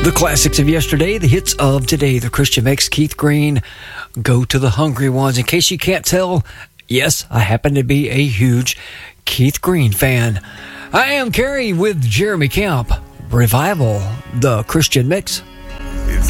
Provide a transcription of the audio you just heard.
The classics of yesterday, the hits of today, the Christian Mix, Keith Green, Go to the Hungry Ones. In case you can't tell, yes, I happen to be a huge Keith Green fan. I am Carrie with Jeremy Camp. Revival, the Christian Mix.